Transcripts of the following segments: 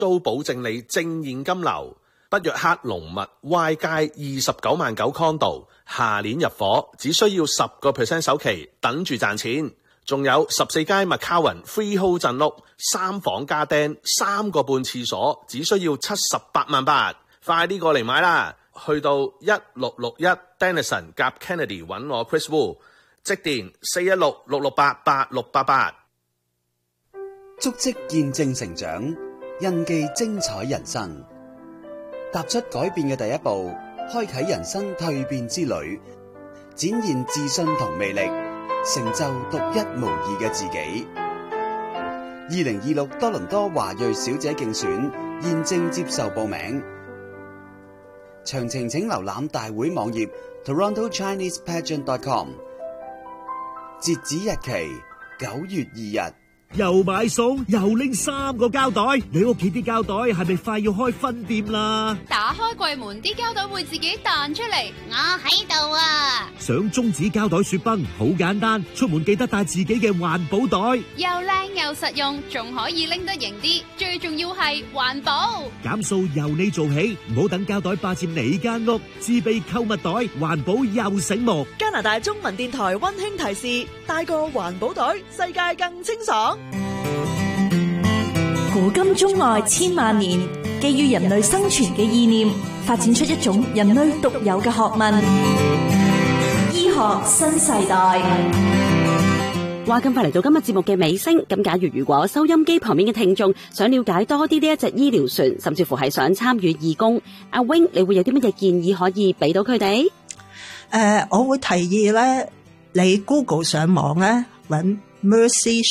都保證你正現金流。北約克濃密 Y 街29萬9 condo， 下年入伙，只需要 10% 首期，等住賺錢。仲有14街麥卡雲 freehold 鎮屋，3房加釘，3個半廁所，只需要78萬8，快啲過嚟買啦！去到1661 Denison 夾 Kennedy 揾我 Chris Wu， 即電416-668-8688。 足跡見證成長，印記精彩人生。踏出改變嘅第一步，開啟人生蛻變之旅，展現自信同魅力，成就獨一無二嘅自己。2026多倫多華裔小姐競選現正接受報名，詳情請瀏覽大會網頁 TorontoChinesePageant.com。截止日期9月2日。 又買餸又拎3個膠袋，你屋企啲膠袋係咪快要開分店啦？ 打開櫃門，啲膠袋會自己彈出嚟，我喺度啊！ 想終止膠袋雪崩好簡單，出門記得帶自己嘅環保袋， 又靚又實用，仲可以拎得型啲，最重要係環保。 減數由你做起，唔好等膠袋霸佔你間屋，自備購物袋，環保又醒目。 加拿大中文電台溫馨提示：帶個環保袋，世界更清爽。 古今中外千萬年，基於人類生存嘅意念，發展出一種人類獨有嘅學問——醫學新世代。 話咁快嚟到今日節目嘅尾聲，咁假如果收音機旁邊嘅聽眾想了解多啲呢一隻醫療船，甚至乎係想參與義工，阿 Wing 你會有啲乜嘢建議可以俾到佢哋？ 我會提議咧，你 Google 上網咧揾 Mercy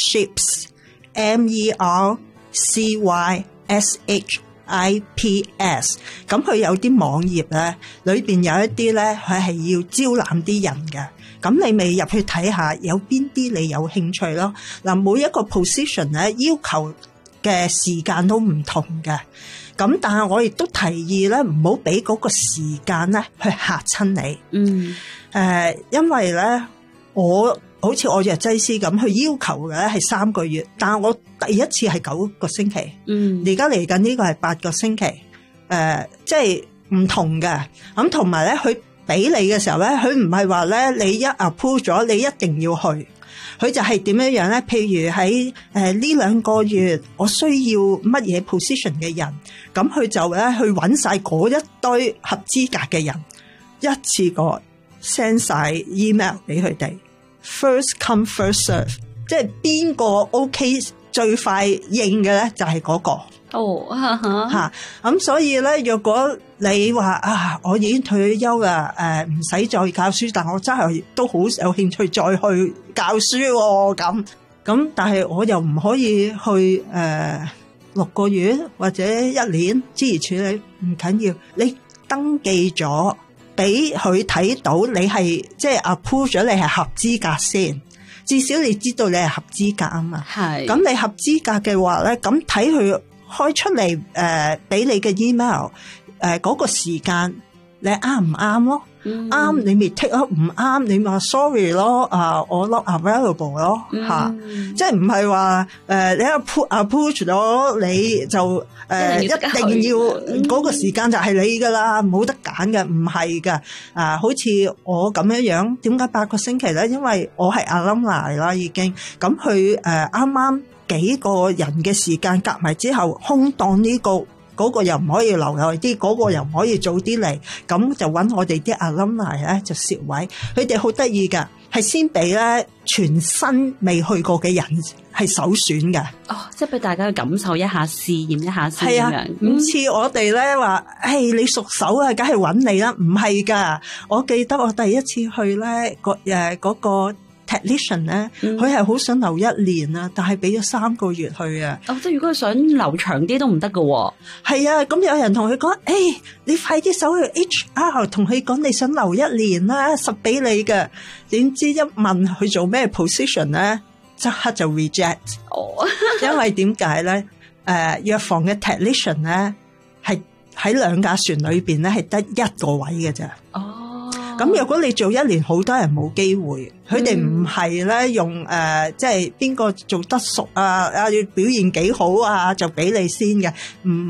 Ships。MERCYSHIPS， 咁佢有啲網頁咧，裏邊有一啲咧，佢係要招攬啲人嘅。咁你咪入去睇下，有邊啲你有興趣咯。嗱，每一個 position 咧要求嘅時間都唔同嘅。咁但係我亦都提議咧，唔好俾嗰個時間咧去嚇親你。因為咧好似我藥劑師咁，佢要求嘅咧係3個月，但係我第一次係9個星期，而家嚟緊呢個係8個星期，即係唔同嘅。咁同埋咧，佢俾你嘅時候咧，佢唔係話咧你一 approve 咗，你一定要去，佢就係點樣樣咧？譬如喺呢2個月，我需要乜嘢 position 嘅人，咁佢就咧去揾晒嗰一堆合資格嘅人，一次過 send 晒 email 俾佢哋。First come first serve， 即係邊個 OK 最快應嘅咧，就係嗰個。咁所以咧，若果你話我已經退休啦，唔使再教書，但我真係都好有興趣再去教書咁，但係我又唔可以去6個月或者1年，諸如此類，唔緊要，你登記咗。俾佢睇到你係即係 approve 咗，你係合資格先，至少你知道你係合資格啊嘛。係咁，你合資格嘅話咧，咁睇佢開出嚟俾你嘅 email 嗰個時間，你啱唔啱咯？啱你咪 take 咯，唔啱你咪話 sorry 咯，我 not available 咯，即係唔係話你 approve 咗你就一定要嗰個時間就係你噶啦，冇得揀嘅，唔係噶。好似我咁樣，點解8個星期咧？因為我係 alumni 啦，已經咁佢啱啱幾個人嘅時間夾埋之後空檔呢個。嗰個又唔可以留耐啲，嗰個又唔可以早啲嚟，咁就揾我哋啲 alumni 咧就攝位，佢哋好得意㗎，係先俾咧全新未去過嘅人係首選嘅。 即係俾大家去感受一下、試驗一下先咁樣。 唔似我哋咧話，你熟手啊，梗係揾你啦，唔係㗎。我記得我第一次去咧，嗰個technician 咧，佢係好想留1年啊，但係俾咗3個月去啊。 即係如果佢想留長啲都唔得㗎喎。 係啊，咁有人同佢講，你快啲手去 HR 同佢講你想留1年啦，實俾你嘅。點知一問佢做咩 position 咧，即刻就 reject。因為點解咧？藥房嘅 technician 咧係喺2架船裏邊咧係得1個位嘅啫。 咁如果你做1年，好多人冇機會，佢哋唔係咧用即係邊個做得熟啊，要表現幾好啊，就俾你先嘅，唔